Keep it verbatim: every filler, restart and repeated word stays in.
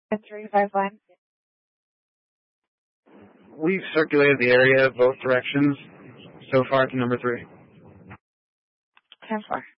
three five one. We've circulated the area both directions so far to number three. ten four.